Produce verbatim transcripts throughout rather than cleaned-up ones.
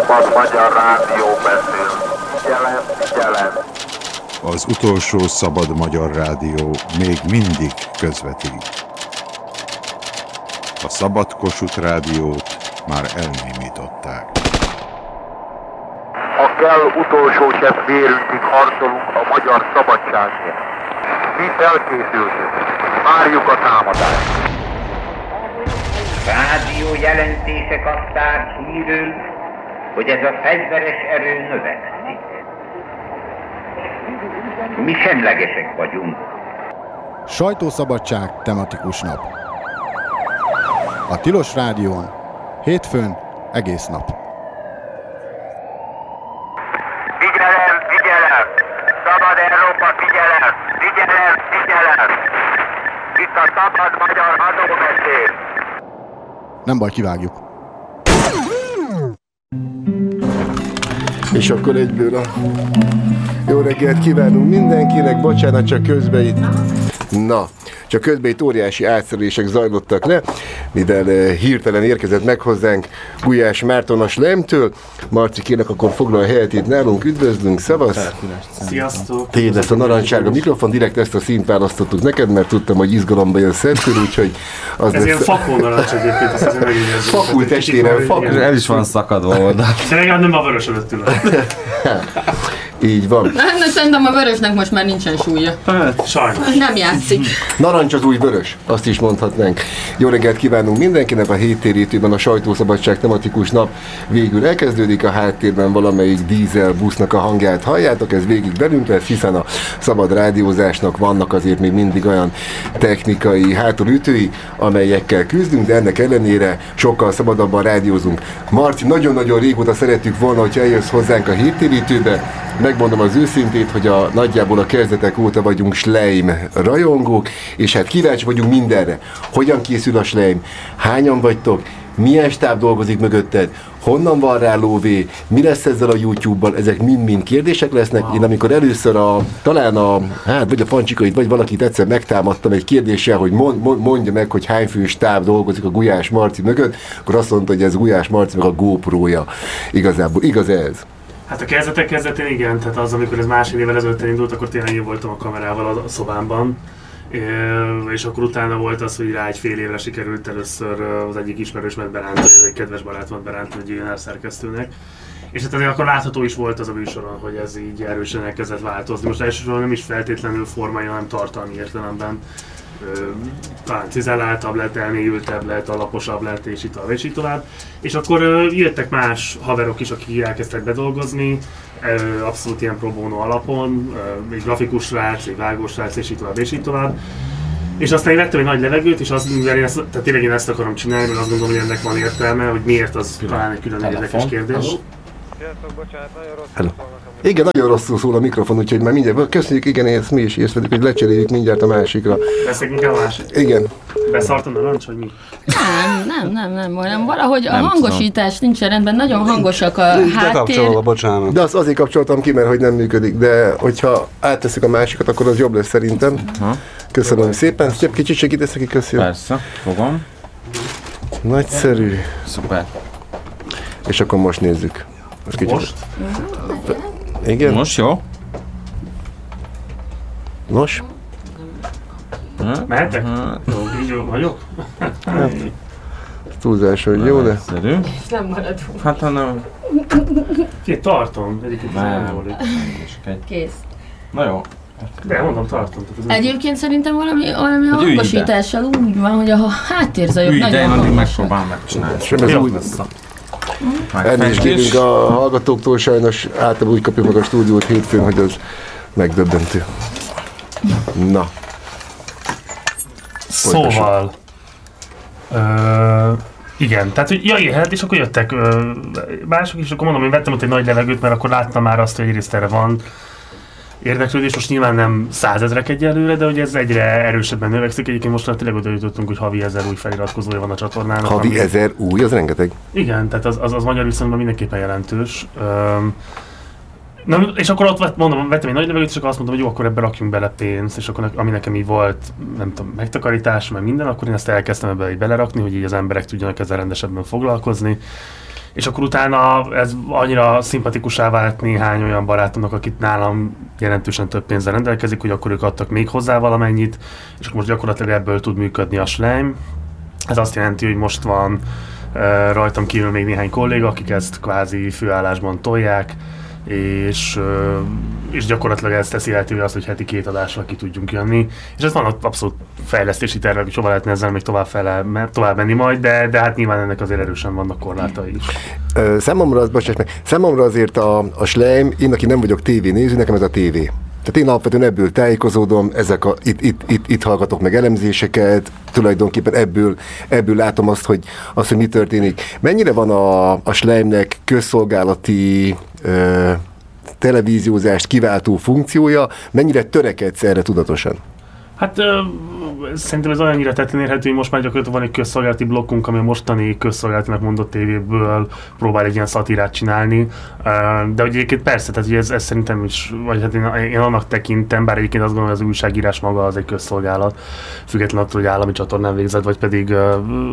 Szabad Magyar Rádió beszél. Figyelem, figyelem. Az utolsó Szabad Magyar Rádió még mindig közvetít. A Szabad Kossuth Rádiót már elnémították. A kell utolsó csepp vérünkig harcolunk a magyar szabadságért. Mi felkészültünk. Várjuk a támadást. Rádió jelentések aztán hírül, hogy ez a fegyveres erő növekszik. Mi semlegesek vagyunk. Sajtószabadság tematikus nap. A Tilos Rádión hétfőn egész nap. Figyelem, figyelem! Szabad Európa, figyelem! Figyelem, figyelem! Itt a Szabad Magyar Adóbeszéd! Nem baj, kivágjuk. És akkor egyből a jó reggelt kívánunk mindenkinek, bocsánat, csak közben itt. Na, csak közben itt óriási átszerelések zajlottak le, mivel hirtelen érkezett meg hozzánk Gulyás Márton a Slemtől. Marci, kérlek, akkor foglal helyet itt nálunk, üdvözlünk, szavasz! Sziasztok! Téd lesz a narancssárga mikrofon, direkt ezt a színt választottuk neked, mert tudtam, hogy izgalomba jön Szentkül, úgyhogy az ez lesz... ilyen fakó narancs egyébként, azt azért megígézzük. Fakul testvérem, fakul. El is van szakadva oldal. De legalább nem a vörösödött ülök. Így van. Nem, de szerintem a vörösnek most már nincsen súlya. Hát, sajnos. Nem játszik. Narancs az új vörös, azt is mondhatnánk. Jó reggelt kívánunk mindenkinek, a héttérítőben a sajtószabadság tematikus nap végül elkezdődik, a háttérben valamelyik dízel busznak a hangját halljátok, ez végig velünk lesz, hiszen a szabad rádiózásnak vannak azért még mindig olyan technikai hátulütői, amelyekkel küzdünk, de ennek ellenére sokkal szabadabban rádiózunk. Marci, nagyon-nagyon régóta szerettük volna, hogy eljössz hozzánk a héttérítőbe. Megmondom az őszintét, hogy a nagyjából a kezdetek óta vagyunk Schleim rajongók, és hát kíváncsi vagyunk mindenre. Hogyan készül a Schleim? Hányan vagytok? Milyen stáb dolgozik mögötted? Honnan van rá lóvé? Mi lesz ezzel a YouTube-bal? Ezek mind-mind kérdések lesznek. Wow. Én amikor először a, talán a, hát vagy a Fancsikait, vagy valakit egyszer megtámadtam egy kérdéssel, hogy mond, mondja meg, hogy hány fő stáb dolgozik a Gulyás Marci mögött, akkor azt mondta, hogy ez Gulyás Marci meg a GoPro-ja. Igazából igaz ez? Hát a kezdetek kezdetén igen, tehát az, amikor ez másfél évvel ezelőtt indult, akkor tényleg én voltam a kamerával a szobámban. És akkor utána volt az, hogy rá egy fél évre sikerült először az egyik ismerősmet berántani, egy kedves barátomat berántani egy ilyen szerkesztőnek. És hát azért akkor látható is volt az a műsoron, hogy ez így erősen elkezdett változni. Most elsősorban nem is feltétlenül formai, hanem tartalmi értelemben. Talán cizelláltabb lett, elmélyültebb lett, alaposabb lett, és így tovább, és így tovább. És akkor jöttek más haverok is, akik elkezdtek bedolgozni, abszolút ilyen pro bono alapon, egy grafikus srác, egy vágós srác, és így tovább, és így tovább. És aztán én vettem egy nagy levegőt, és azt, mivel én ezt, tehát tényleg én ezt akarom csinálni, mert azt gondolom, hogy ennek van értelme, hogy miért, az talán egy külön érdekes kérdés. Hello. Igen, nagyon rosszul szól a mikrofon, úgyhogy már mindjárt, köszönjük, igen, ezt mi is észrevettük, hogy lecseréljük mindjárt a másikra. Beszéljünk inkább a másik. Igen. Beszart a narancs, vagy mi? Nem, nem, nem, nem, nem. Valahogy a hangosítás nincsen rendben, nagyon hangosak a háttér. Kapcsolva, bocsánat. De azt azért kapcsoltam ki, mert hogy nem működik, de hogyha átteszik a másikat, akkor az jobb lesz szerintem. Köszönöm szépen. Szép kicsit segítesz neki, köszönöm. Persze, fogom. Nagyszerű. Szuper. És akkor most nézzük. Most? Kicsit. Most? Igen? Most jó? Nos? Mehetek? Jó, így jó vagyok? Hát, túlzás, hogy jó, de... És nem maradunk. Hát hanem... Két tartom. Egyébként Nem. Kész. Na jó. De mondom, tartom. Egyébként szerintem valami, valami hangosítással úgy van, hogy a háttérzajok Ülj, nagyon de én addig hangosak. megpróbálom megcsinálni. Sem ez úgy... Elnézést kérünk a hallgatóktól, sajnos általában úgy kapjuk meg a stúdiót hétfőn, hogy az megdöbbentő. Na. Szóval... Ö, igen, tehát hogy ja, élhet, és akkor jöttek ö, mások is, akkor mondom, én vettem ott egy nagy levegőt, mert akkor láttam már azt, hogy egyrészt erre van érdeklődés, most nyilván nem százezrek egyelőre, de hogy ez egyre erősebben növekszik. Egyébként most már tényleg oda jutottunk, hogy havi ezer új feliratkozója van a csatornának. Havi ami... ezer új, az rengeteg. Igen, tehát az, az, az magyar viszonyban mindenképpen jelentős. Üm, na, és akkor ott mondom, vettem egy nagy levegőt, és akkor azt mondtam, hogy jó, akkor ebbe rakjunk bele pénzt, és akkor ami nekem így volt, nem tudom, megtakarítás, meg minden, akkor én ezt elkezdtem ebbe így belerakni, hogy így az emberek tudjanak ezzel rendesebben foglalkozni. És akkor utána ez annyira szimpatikusá vált néhány olyan barátomnak, akit nálam jelentősen több pénzzel rendelkezik, hogy akkor ők adtak még hozzá valamennyit, és akkor most gyakorlatilag ebből tud működni a Schleim. Ez azt jelenti, hogy most van uh, rajtam kívül még néhány kolléga, akik ezt kvázi főállásban tolják, és, uh, és gyakorlatilag ez teszi lehetővé azt, hogy heti két adásra ki tudjunk jönni. És ez van abszolút fejlesztési tervek, és hova lehetne ezzel még tovább, fele, tovább menni majd, de, de hát nyilván ennek azért erősen vannak korlátai is. Uh, számomra, az, bocsáss meg, számomra azért a, a Schleim, én aki nem vagyok tévénéző, nekem ez a tévé. Tehát én alapvetően ebből tájékozódom, ezek a, itt, itt, itt, itt hallgatok meg elemzéseket, tulajdonképpen ebből, ebből látom azt, hogy, azt, hogy mi történik. Mennyire van a, a Schleimnek közszolgálati ö, televíziózást kiváltó funkciója, mennyire törekedsz erre tudatosan? Hát ö, szerintem ez olyannyira tetten érhető, hogy most már gyakorlatilag van egy közszolgálati blokkunk, ami a mostani közszolgálatinak mondott tévéből próbál egy ilyen szatirát csinálni. De hogy egyébként persze, tehát ez, ez szerintem is, vagy hát én, én annak tekintem, bár egyébként azt gondolom, hogy az újságírás maga az egy közszolgálat, függetlenül attól, hogy állami csatornán végzett, vagy pedig uh,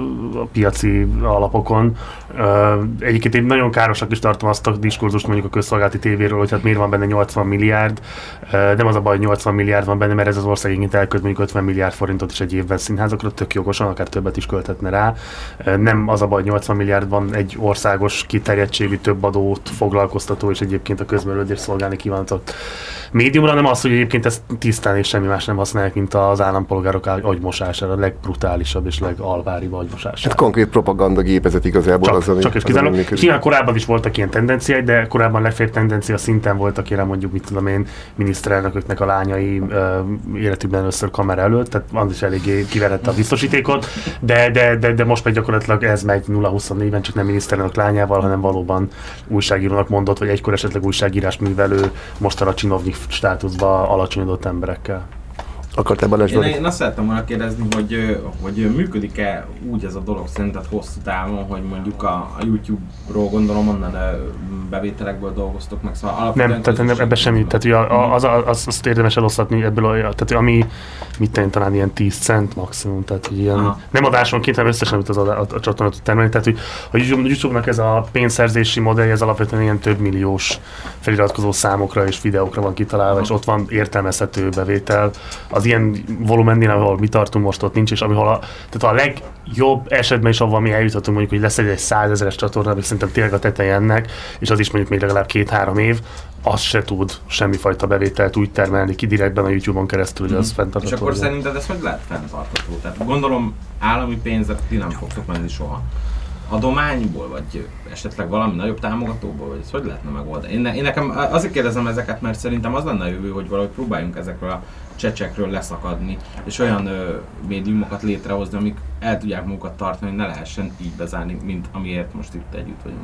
a piaci alapokon. Uh, egyébként én nagyon károsak is tartom azt a diskurzust mondjuk a közszolgálati tévéről, hogy hát miért van benne nyolcvan milliárd. Uh, nem az a baj, hogy nyolcvan milliárd van benne, mert ez az ország egyébként elkölt mondjuk ötven milliárd forintot is egy évben színházakra, tök jogosan, akár többet is költhetne rá. Uh, nem az a baj, hogy nyolcvan milliárd van egy országos kiterjedtségű, több adót foglalkoztató és egyébként a közművelődést szolgálni kívántott médiumra, nem az, hogy egyébként ezt tisztán és semmi más nem használják, mint az állampolgárok agymosására, a legbrutálisabb és legalváribb agymosására. Hát konkrét propaganda gépezet igazából csak, az, ami... Csak és kizárólag. Nyilván korábban is voltak ilyen tendenciák, de korábban legfeljebb tendencia szinten voltak ilyen mondjuk, mit tudom én, miniszterelnököknek a lányai uh, életükben először kamera előtt, tehát az is eléggé kiverette a biztosítékot, de, de, de, de most meg gyakorlatilag ez megy nulla huszonnégyben, csak nem miniszterelnök lányával, hanem valóban újságírónak mondott, vagy egykor esetleg újságírás művelő, mostanra csinovnyi státuszba alacsonyodott emberekkel. Akartál Balázs? Én, én azt szerettem volna kérdezni, hogy, hogy működik-e úgy ez a dolog szerinted hosszú távon, hogy mondjuk a, a YouTube-ról gondolom onnan bevételekből dolgoztok meg, szóval alapvetően... Nem, tehát nem, ebben semmi, tehát az, az, az, azt érdemes eloszlatni ebből, a, tehát ami mit tenni, talán ilyen tíz cent maximum, tehát hogy ilyen, aha, nem adásonként, hanem összesen, amit az a, a, a csatornát termelni, tehát hogy a YouTube-nak ez a pénzszerzési modellje, ez alapvetően ilyen több milliós feliratkozó számokra és videókra van kitalálva, aha, és ott van értelmezhető bevétel. Az ilyen volumennél, ahol mi tartunk most, ott nincs, és amihol a, tehát a legjobb esetben is, ahol mi eljuthatunk, mondjuk, hogy lesz egy százezeres csatorna, ami szerintem tényleg a teteje ennek, és az is mondjuk még legalább két-három év, az se tud semmifajta bevételt úgy termelni ki direktben a YouTube-on keresztül, hogy az fenntartható. És akkor szerinted ez hogy lehet fenntartható? Tehát gondolom állami pénzet ti nem fogtok menni soha. Adományból, vagy esetleg valami nagyobb támogatóból, vagy ezt hogy lehetne megoldani? Én, én nekem azért kérdezem ezeket, mert szerintem az lenne a jövő, hogy valahogy próbáljunk ezekről a csecsekről leszakadni, és olyan ö, médiumokat létrehozni, amik el tudják magukat tartani, hogy ne lehessen így bezárni, mint amiért most itt együtt vagyunk.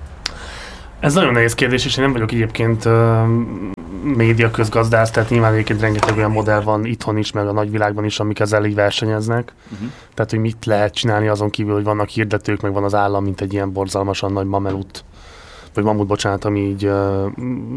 Ez nagyon nehéz kérdés, és én nem vagyok egyébként uh, média közgazdász, tehát nyilván egyébként rengeteg olyan modell van itthon is, meg a nagyvilágban is, amik ezzel így versenyeznek. Uh-huh. Tehát, hogy mit lehet csinálni azon kívül, hogy vannak hirdetők, meg van az állam, mint egy ilyen borzalmasan nagy mamelut, vagy mamut, bocsánat, ami így uh,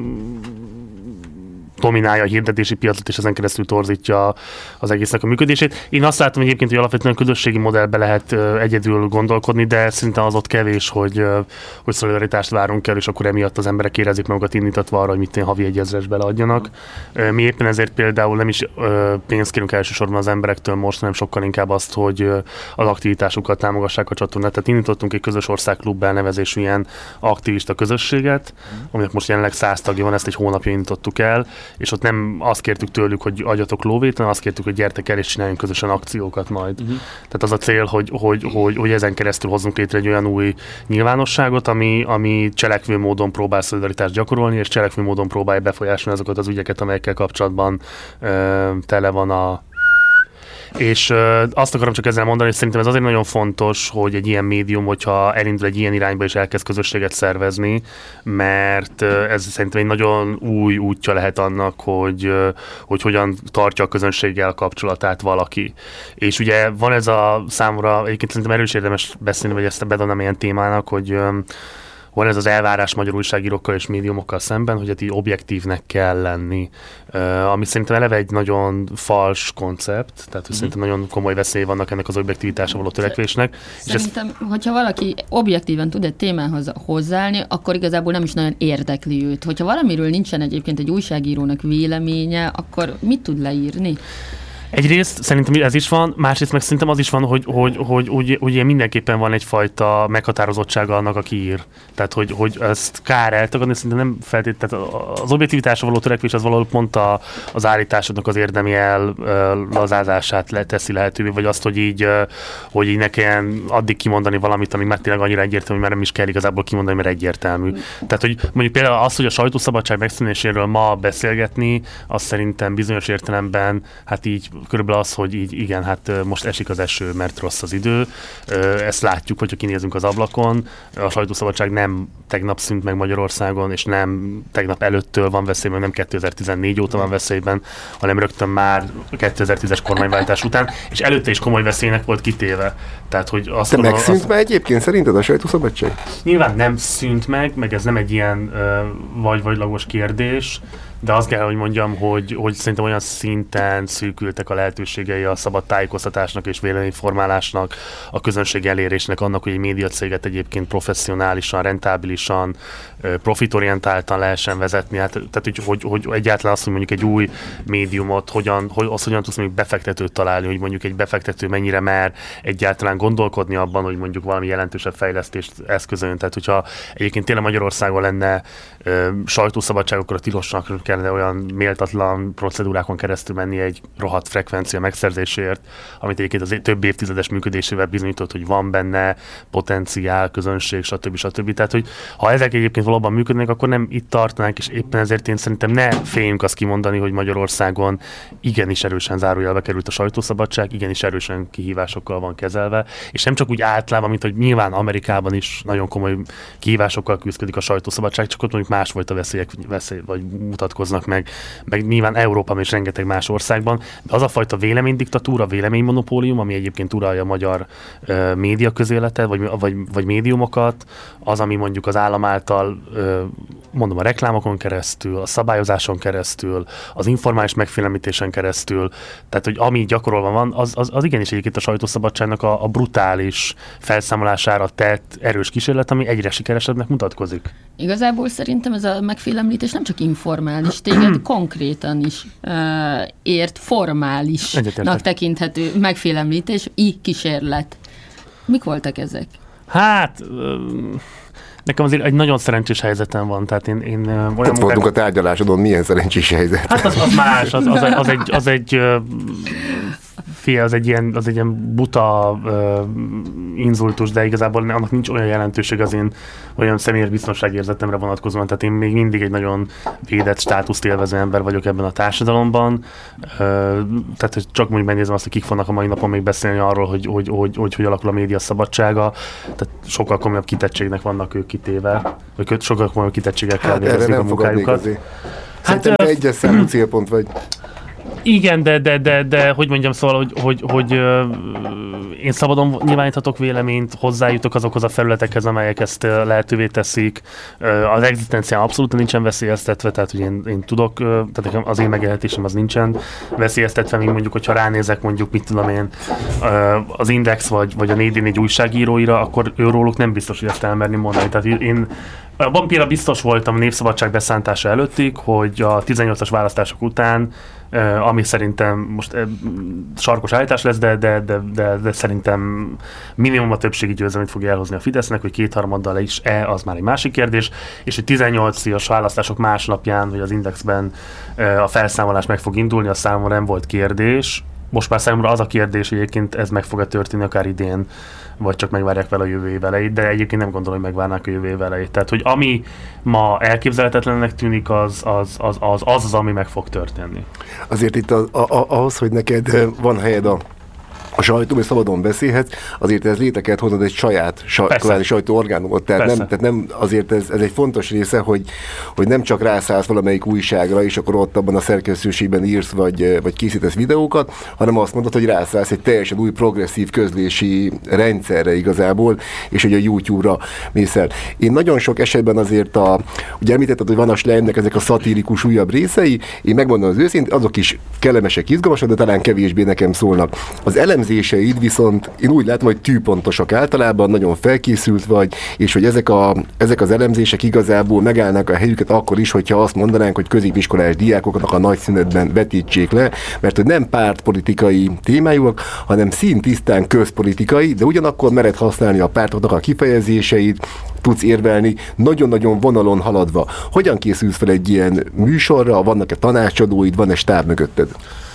dominálja a hirdetési piacot, és ezen keresztül torzítja az egésznek a működését. Én azt látom egyébként, hogy alapvetően közösségi modellbe lehet uh, egyedül gondolkodni, de szerintem az ott kevés, hogy, uh, hogy szolidaritást várunk el, és akkor emiatt az emberek érezik magukat indítatva arra, hogy mit én havi egy ezres beleadjanak. Uh, mi éppen ezért például nem is uh, pénzt kérünk elsősorban az emberektől most, hanem sokkal inkább azt, hogy uh, az aktivitásukkal támogassák a csatornát. Tehát indítottunk egy közös országklub elnevezésű ilyen aktivista közösséget, aminek most jelenleg száz tagja van, ezt egy hónapja indítottuk el, és ott nem azt kértük tőlük, hogy adjatok lóvét, hanem azt kértük, hogy gyertek el és csináljunk közösen akciókat majd. Uh-huh. Tehát az a cél, hogy, hogy, hogy, hogy ezen keresztül hozzunk létre egy olyan új nyilvánosságot, ami, ami cselekvő módon próbál szolidaritást gyakorolni, és cselekvő módon próbálja befolyásolni azokat az ügyeket, amelyekkel kapcsolatban ö, tele van a... És ö, azt akarom csak ezzel mondani, hogy szerintem ez azért nagyon fontos, hogy egy ilyen médium, hogyha elindul egy ilyen irányba és elkezd közösséget szervezni, mert ö, ez szerintem egy nagyon új útja lehet annak, hogy, ö, hogy hogyan tartja a közönséggel kapcsolatát valaki. És ugye van ez a számomra, egyébként szerintem erős érdemes beszélni, vagy ezt bedonnám ilyen témának, hogy ö, van ez az elvárás magyar újságírókkal és médiumokkal szemben, hogy hát így objektívnek kell lenni, uh, ami szerintem eleve egy nagyon fals koncept, tehát hogy mm-hmm. szerintem nagyon komoly veszély vannak ennek az objektivitásra való törekvésnek. Szerintem, és ez... hogyha valaki objektíven tud egy témához hozzáállni, akkor igazából nem is nagyon érdekli őt. Hogyha valamiről nincsen egyébként egy újságírónak véleménye, akkor mit tud leírni? Egyrészt szerintem ez is van, másrészt meg szerintem az is van, hogy, hogy, hogy ugye, ugye mindenképpen van egyfajta meghatározottsága annak, aki ír. Tehát, hogy, hogy ezt kár eltagadni, szerintem nem feltétlenül, az objektivitásra való törekvés az valahol pont a, az állításodnak az érdemi ellazázását teszi lehetővé, vagy azt, hogy így, hogy így ne kelljen addig kimondani valamit, ami már tényleg annyira egyértelmű, hogy már nem is kell igazából kimondani, mert egyértelmű. Tehát, hogy mondjuk például az, hogy a sajtószabadság megszűnéséről ma beszélgetni, az szerintem bizonyos értelemben, hát így körülbelül az, hogy így igen, hát most esik az eső, mert rossz az idő. Ezt látjuk, hogyha kinézünk az ablakon. A sajtószabadság nem tegnap szűnt meg Magyarországon, és nem tegnap előttől van veszélyben, nem kétezer-tizennégy óta van veszélyben, hanem rögtön már kétezer-tízes kormányváltás után, és előtte is komoly veszélynek volt kitéve. Tehát, hogy azt Te mondom, megszűnt azt... már egyébként szerinted a sajtószabadság? Nyilván nem szűnt meg, meg ez nem egy ilyen vagy-vagylagos kérdés, de azt kell, hogy mondjam, hogy, hogy szerintem olyan szinten szűkültek a lehetőségei a szabad tájékoztatásnak és véleményformálásnak, a közönség elérésnek, annak, hogy egy médiacéget egyébként professzionálisan, rentábilisan, profitorientáltan lehessen vezetni. Hát, tehát, hogy, hogy, hogy egyáltalán azt, hogy mondjuk egy új médiumot, hogyan, hogy, azt hogyan tudsz mondjuk befektetőt találni, hogy mondjuk egy befektető mennyire mer egyáltalán gondolkodni abban, hogy mondjuk valami jelentősebb fejlesztést eszközöljön. Tehát, hogyha egyébként tényleg Magyarországon lenne ö, sajtószabadság, akkor a tilosnak kellene olyan méltatlan procedúrákon keresztül menni egy rohadt frekvencia megszerzéséért, amit egyébként az több évtizedes működésével bizonyított, hogy van benne potenciál, közönség, stb. stb. Tehát, hogy ha ezek egyébként valóban működnek, akkor nem itt tartanánk, és éppen ezért én szerintem ne féljünk azt kimondani, hogy Magyarországon igenis erősen zárójelbe került a sajtószabadság, igenis erősen kihívásokkal van kezelve, és nem csak úgy általában, mint hogy nyilván Amerikában is nagyon komoly kihívásokkal küzdik a sajtószabadság, csak ott mondjuk másfajta veszélyek veszély, vagy mutatkoznak meg, meg nyilván Európában és rengeteg más országban, de az a fajta véleménydiktatúra, véleménymonopólium, ami egyébként uralja a magyar uh, média közéletet, vagy, vagy, vagy médiumokat, az, ami mondjuk az állam által, uh, mondom, a reklámokon keresztül, a szabályozáson keresztül, az informális megfélemlítésen keresztül, tehát, hogy ami gyakorolva van, az, az, az igenis egyébként a sajtószabadságnak a, a brutális felszámolására tett erős kísérlet, ami egyre sikeresebbnek mutatkozik. Igazából szerintem ez a megfélemlítés nem csak informális, téged konkrétan is uh, ért formálisnak tekinthető megfélemlítés, i kísérlet. Mik voltak ezek? Hát... Um... Nekem azért egy nagyon szerencsés helyzetem van, tehát én... én olyan Ott voltunk munkák... a tárgyalásodon, milyen szerencsés helyzet? Hát az, az más, az, az, az egy, az egy fél, az egy ilyen, az egy ilyen buta uh, inzultus, de igazából annak nincs olyan jelentőség az én olyan személyes biztonságérzetemre vonatkozóan, tehát én még mindig egy nagyon védett státuszt élvező ember vagyok ebben a társadalomban, uh, tehát hogy csak mondjuk megnézem azt, hogy kik fognak a mai napon még beszélni arról, hogy hogy, hogy, hogy, hogy alakul a média szabadsága, tehát sokkal komolyabb kitettségnek vannak ők kitéve, vagy sokkal komolyabb kitettséggel kell hát végezni a munkájukat. Szerintem te egyes számú célpont vagy. Igen, de, de, de, de hogy mondjam, szóval, hogy, hogy, hogy uh, én szabadon nyilváníthatok véleményt, hozzájutok azokhoz a felületekhez, amelyek ezt uh, lehetővé teszik. Uh, az egzisztenciám abszolút nincsen veszélyeztetve, tehát hogy én, én tudok, uh, tehát az én megélhetésem az nincsen veszélyeztetve, míg mondjuk, hogyha ránézek mondjuk, mit tudom én, uh, az Index vagy, vagy a négy dé négy újságíróira, akkor őróluk nem biztos, hogy ezt elmerni mondani. Tehát én abban például biztos voltam a Népszabadság beszántása előttig, hogy a tizennyolcas választások után, Uh, ami szerintem most uh, sarkos állítás lesz, de, de, de, de, de szerintem minimum a többségi győzelmet fogja elhozni a Fidesznek, hogy kétharmaddal is-e, az már egy másik kérdés, és hogy tizennyolcas választások másnapján, hogy az Indexben uh, a felszámolás meg fog indulni, a számomra nem volt kérdés. Most már számomra az a kérdés, hogy egyébként ez meg fog történni akár idén, vagy csak megvárják vele a jövő év elejét, de egyébként nem gondolom, hogy megvárnák a jövő év elejét. Tehát, hogy ami ma elképzelhetetlennek tűnik, az az, az, az, az, az ami meg fog történni. Azért itt a, a, a, ahhoz, hogy neked van helyed a a sajtó, hogy szabadon beszélhetsz, azért ez létre kellett hoznod egy saját sa- sajtóorgánumot. Tehát nem, tehát nem, azért ez, ez egy fontos része, hogy, hogy nem csak rászállsz valamelyik újságra, és akkor ott abban a szerkesztőségben írsz, vagy, vagy készítesz videókat, hanem azt mondod, hogy rászállsz egy teljesen új progresszív közlési rendszerre igazából, és hogy a YouTube-ra mész el. Én nagyon sok esetben azért a, ugye említetted, hogy van a Slemnek ezek a szatirikus újabb részei, én megmondom az őszint, azok is kellemesek, izgalmasak, de talán kevésbé nekem szólnak. Az elemzéseid viszont én úgy látom, hogy tűpontosak általában, nagyon felkészült vagy, és hogy ezek, a, ezek az elemzések igazából megállnak a helyüket akkor is, hogyha azt mondanánk, hogy középiskolás diákoknak a nagy szünetben vetítsék le, mert hogy nem pártpolitikai témájúak, hanem szintisztán közpolitikai, de ugyanakkor mered használni a pártoknak a kifejezéseit, tudsz érvelni, nagyon-nagyon vonalon haladva. Hogyan készülsz fel egy ilyen műsorra? Vannak-e tanácsadóid, van-e stáb mögötted?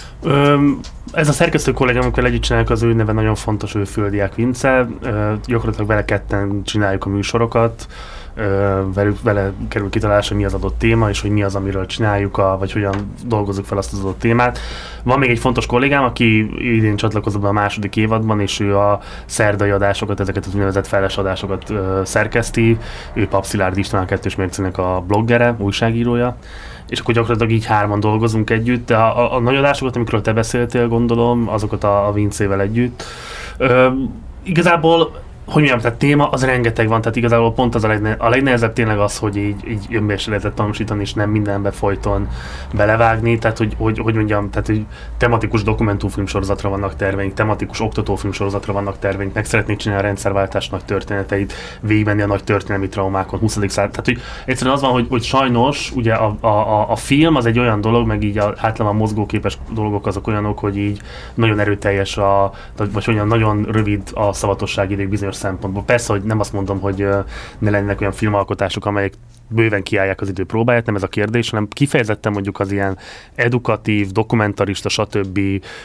Öm, ez a szerkesztő kollégám, amikor együtt csináljuk, az ő neve nagyon fontos, ő Földiák Vince. Ö, gyakorlatilag vele ketten csináljuk a műsorokat. Ö, velük, vele kerül kitalálásra, hogy mi az adott téma, és hogy mi az, amiről csináljuk, a, vagy hogyan dolgozzuk fel azt az adott témát. Van még egy fontos kollégám, aki idén csatlakozott be a második évadban, és ő a szerdai adásokat, ezeket az úgynevezett feles adásokat ö, szerkeszti. Ő Pap Szilárd István, a Kettős Mércének a bloggere, újságírója. És akkor gyakorlatilag így hárman dolgozunk együtt, de a, a, a nagy adásokat, amikről te beszéltél, gondolom, azokat a, a Vincével együtt. Ö, igazából, hogy mondjam, tehát téma, az rengeteg van, tehát igazából pont az a, legne, a legnehezebb tényleg az, hogy így, így önbecsületet tanúsítani, és nem mindenbe folyton belevágni, tehát hogy, hogy, hogy mondjam, tehát hogy tematikus dokumentumfilm sorozatra vannak terveink, tematikus oktatófilm sorozatra vannak terveink, meg szeretnék csinálni a rendszerváltás nagy történeteit, végigmenni a nagy történelmi traumákon, huszadik század, tehát hogy egyszerűen az van, hogy, hogy sajnos ugye a, a, a, a film az egy olyan dolog, meg így a, általában a mozgóképes dolgok azok olyanok, hogy így nagyon erőteljes, a, vagy olyan nagyon rövid a szavatosság idég bizonyos szempontból. Persze, hogy nem azt mondom, hogy ne lennének olyan filmalkotások, amelyek bőven kiállják az idő próbáját, nem ez a kérdés, hanem kifejezetten mondjuk az ilyen edukatív, dokumentarista, stb.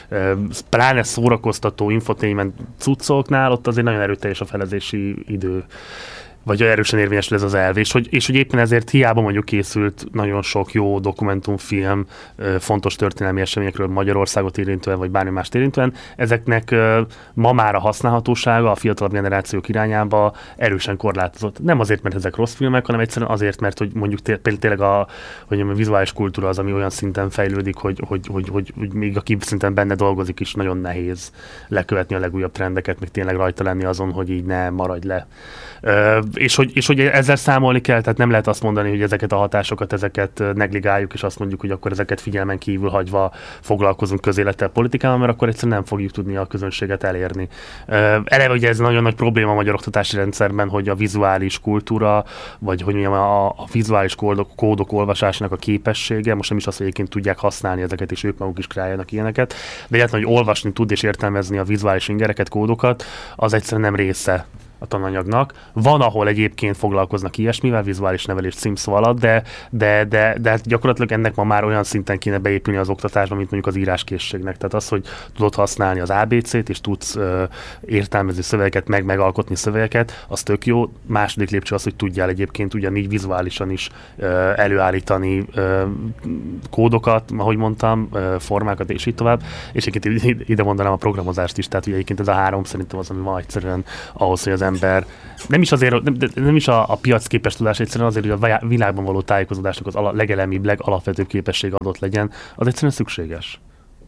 Pláne szórakoztató infotainment cuccoknál, ott azért nagyon erőteljes a felezési idő, vagy erősen érvényesül ez az elv, és hogy, és hogy éppen ezért hiába mondjuk készült nagyon sok jó dokumentumfilm, fontos történelmi eseményekről Magyarországot érintően, vagy bármi mást érintően, ezeknek ma már a használhatósága a fiatalabb generációk irányába erősen korlátozott. Nem azért, mert ezek rossz filmek, hanem egyszerűen azért, mert hogy mondjuk té- tényleg a, hogy a vizuális kultúra az, ami olyan szinten fejlődik, hogy, hogy, hogy, hogy, hogy még aki szinten benne dolgozik is, nagyon nehéz lekövetni a legújabb trendeket, meg tényleg rajta lenni azon, hogy így ne maradj le. Uh, és, hogy, és hogy ezzel számolni kell, tehát nem lehet azt mondani, hogy ezeket a hatásokat, ezeket negligáljuk, és azt mondjuk, hogy akkor ezeket figyelmen kívül hagyva foglalkozunk közélettel, politikával, mert akkor egyszerűen nem fogjuk tudni a közönséget elérni. Uh, eleve ugye ez nagyon nagy probléma a magyar oktatási rendszerben, hogy a vizuális kultúra, vagy hogy mondjam, a, a vizuális kódok, kódok olvasásának a képessége, most nem is az, hogy egyébként tudják használni ezeket, és ők maguk is kreáljanak ilyeneket, de egyáltalán, hogy olvasni tud és értelmezni a vizuális ingereket, kódokat, az egyszerűen nem része a tananyagnak. Van, ahol egyébként foglalkoznak ilyesmivel, vizuális nevelés címszó alatt, de, de, de, de gyakorlatilag ennek ma már olyan szinten kéne beépülni az oktatásba, mint mondjuk az íráskészségnek. Tehát az, hogy tudod használni az á bé cét, és tudsz uh, értelmezni szövegeket, meg megalkotni szövegeket, az tök jó. Második lépcső az, hogy tudjál egyébként ugyanígy vizuálisan is uh, előállítani uh, kódokat, ahogy mondtam, uh, formákat, és így tovább. És egyébként ide mondanám a programozást is, tehát ugye egyébként ez a három szerintem az, ami van egyszerűen ahhoz, hogy az ember nem is azért, nem, nem is a, a piacképes tudás, egyszerűen azért, hogy a világban való tájékozódásnak az ala, legelemibb, legalapvetőbb képesség adott legyen, az egyszerűen szükséges.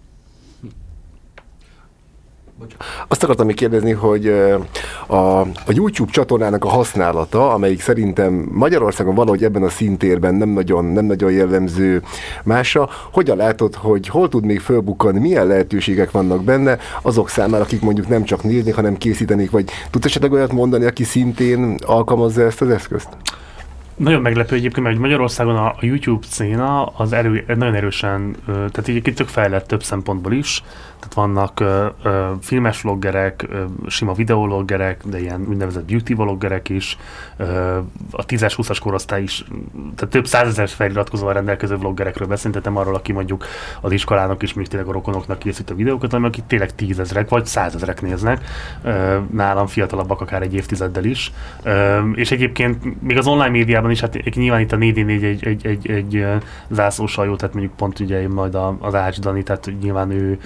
Azt akartam még kérdezni, hogy a, a YouTube csatornának a használata, amelyik szerintem Magyarországon valahogy ebben a szintérben nem nagyon, nem nagyon jellemző másra, hogyan látod, hogy hol tud még fölbukkanni, milyen lehetőségek vannak benne azok számára, akik mondjuk nem csak néznék, hanem készítenék, vagy tudsz esetleg olyat mondani, aki szintén alkalmazza ezt az eszközt? Nagyon meglepő egyébként, mert Magyarországon a YouTube széna az erő, nagyon erősen, tehát egyébként tök fejlett több szempontból is. Tehát vannak ö, ö, filmes vloggerek, ö, sima videologgerek, de ilyen úgynevezett beauty vloggerek is. Ö, a tízes-húszas korosztály is, tehát több százezer feliratkozóval rendelkező vloggerekről beszélünk, tehát nem arról, aki mondjuk az iskolának is, mondjuk tényleg a rokonoknak készít a videókat, hanem akik tényleg tízezrek vagy százezrek néznek. Ö, nálam fiatalabbak akár egy évtizeddel is. Ö, és egyébként még az online médiában is, hát nyilván itt a négy négy egy, egy, egy, egy zászlóshajó, tehát mondjuk pont ugye majd az Ács Dani, tehát nyilván ő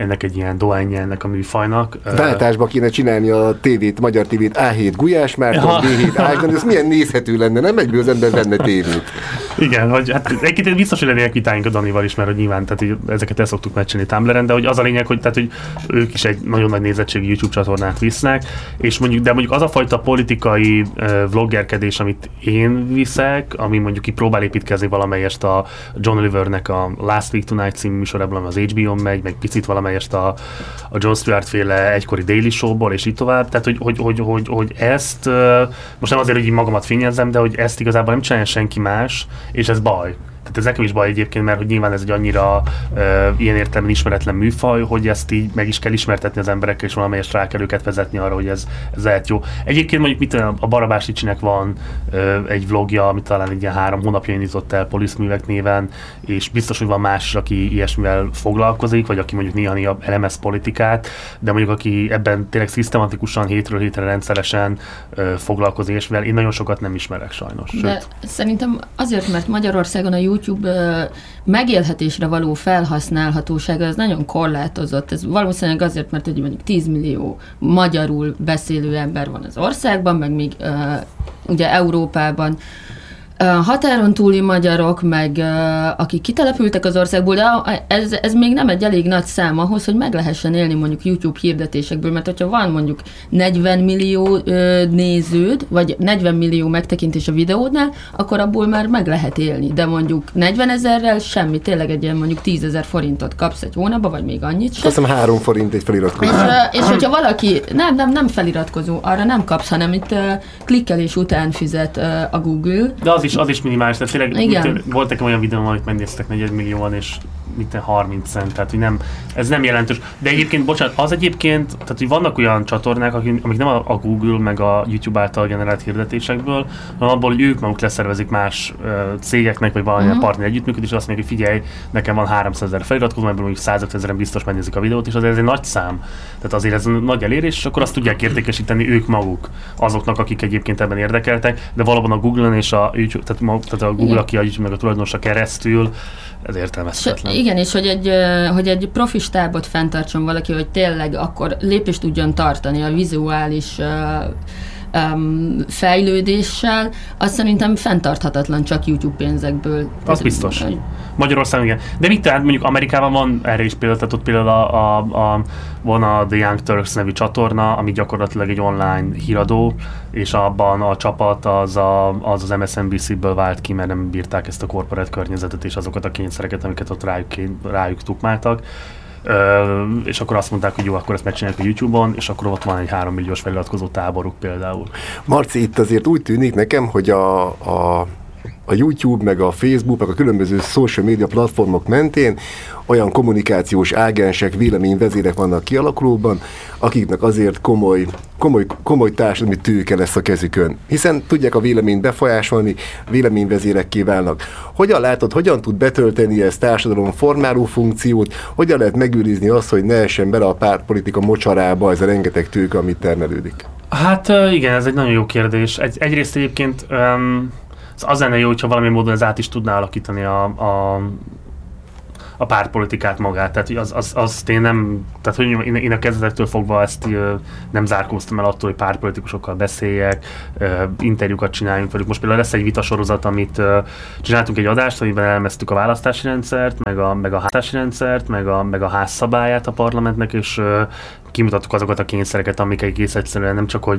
ennek egy ilyen dohányja ennek a műfajnak. Váltásba kéne csinálni a tévét, magyar tévét á hét Gulyás Márton, bé hét Ágnan, ez milyen nézhető lenne, nem egyből az ember venne tévét. Igen, hogy hát egyébként biztos, hogy lennének vitáink a Danival is, mert hogy nyilván tehát, hogy ezeket el szoktuk megcsinálni Tumblr-en, de hogy az a lényeg, hogy, tehát, hogy ők is egy nagyon nagy nézettségű YouTube csatornát visznek, és mondjuk, de mondjuk az a fajta politikai uh, vloggerkedés, amit én viszek, ami mondjuk ki próbál építkezni valamelyest a John Olivernek a Last Week Tonight című műsorában, ami az há bé ó-n megy, meg picit valamelyest a, a Jon Stewart féle egykori Daily Show-ból, és így tovább. Tehát, hogy, hogy, hogy, hogy, hogy ezt, uh, most nem azért, hogy így magamat fényezzem, de hogy ezt igazából nem csinálja senki más, és ez baj. Tehát ez nekem is baj egyébként, mert hogy nyilván ez egy annyira uh, ilyen értelemben ismeretlen műfaj, hogy ezt így meg is kell ismertetni az emberekkel, és valamelyest rá kell őket vezetni arra, hogy ez, ez lehet jó. Egyébként mondjuk mit a Barabás Ricsinek van uh, egy vlogja, amit talán egy ilyen három hónapja indított el Poliszművek néven, és biztos, hogy van más is, aki ilyesmivel foglalkozik, vagy aki mondjuk néha-néha elemez politikát, de mondjuk aki ebben tényleg szisztematikusan, hétről hétre rendszeresen uh, foglalkozik, és én nagyon sokat nem ismerek sajnos. De Sőt. Szerintem azért, mert Magyarországon a YouTube uh, megélhetésre való felhasználhatósága az nagyon korlátozott. Ez valószínűleg azért, mert hogy mondjuk tíz millió magyarul beszélő ember van az országban, meg még uh, ugye Európában uh, határon túli magyarok, meg uh, akik kitelepültek az országból, de ez, ez még nem egy elég nagy szám ahhoz, hogy meg lehessen élni mondjuk YouTube hirdetésekből, mert hogyha van mondjuk negyven millió uh, néződ, vagy negyven millió megtekintés a videódnál, akkor abból már meg lehet élni, de mondjuk negyvenezerrel semmi, tényleg egy ilyen mondjuk tízezer forintot kapsz egy hónapba, vagy még annyit sem. Azt hiszem három forint egy feliratkozó. És, uh, és hogyha valaki, nem, nem, nem feliratkozó, arra nem kapsz, hanem itt uh, klikkelés után fizet uh, a Google. De az is, az is minimális, tehát tényleg Igen. volt nekem olyan videóm, amit megnéztek negyedmillióan, és mit harminc cent, tehát hogy nem, ez nem jelentős. De egyébként, bocsánat, az egyébként, tehát hogy vannak olyan csatornák, akik, amik nem a Google meg a YouTube által generált hirdetésekből, hanem abból, hogy ők maguk leszervezik más uh, cégeknek, vagy valamilyen uh-huh. partner együttműködés, és azt mondják, hogy figyelj, nekem van háromszázezer feliratkozó, ebből mondjuk százötvenzeren biztos megnézik a videót, és azért ez egy nagy szám. Tehát azért ez nagy elérés, és akkor azt tudják értékesíteni ők maguk azoknak, akik egyébként ebben érdekeltek, de valóban a Google-on és a YouTube, tehát, tehát a Google, igen. aki a YouTube meg a tulajdonosa keresztül, ez értelmezhetetlen. Igen, és hogy egy, hogy egy profi stábot fenntartson valaki, hogy tényleg akkor lépést tudjon tartani a vizuális um, fejlődéssel, az szerintem fenntarthatatlan csak YouTube pénzekből. Az biztos. Magyarországon igen. De mit tehát mondjuk Amerikában van erre is például, tehát ott például a, a, a, van a The Young Turks nevű csatorna, ami gyakorlatilag egy online híradó, és abban a csapat az a, az, az em es en bé cé-ből vált ki, mert nem bírták ezt a korporát környezetet és azokat a kényszereket, amiket ott rájuk, rájuk tukmáltak. Ö, és akkor azt mondták, hogy jó, akkor ezt megcsináljuk a YouTube-on, és akkor ott van egy három milliós feliratkozó táboruk például. Marci, itt azért úgy tűnik nekem, hogy a, a a YouTube, meg a Facebook, meg a különböző social media platformok mentén olyan kommunikációs ágensek, véleményvezérek vannak kialakulóban, akiknek azért komoly, komoly, komoly társadalmi tőke lesz a kezükön. Hiszen tudják a véleményt befolyásolni, véleményvezérekké válnak. Hogyan látod, hogyan tud betölteni ezt társadalom formáló funkciót, hogyan lehet megőrizni azt, hogy ne essen bele a pártpolitika mocsarába ez a rengeteg tőke, amit termelődik? Hát igen, ez egy nagyon jó kérdés. Egy, egyrészt egyébként um, az lenne jó, hogyha valamilyen módon ez át is tudná alakítani a, a, a pártpolitikát magát. Tehát az, az, azt én nem, tehát hogy én, én a kezdetektől fogva ezt nem zárkóztam el attól, hogy pártpolitikusokkal beszéljek, interjúkat csináljunk velük. Most például lesz egy vitasorozat, amit csináltunk egy adást, amiben elemeztük a választási rendszert, meg a, meg a háztási rendszert, meg a, meg a házszabályát a parlamentnek, és kimutattuk azokat a kényszereket, amik egész egyszerűen nem csak, hogy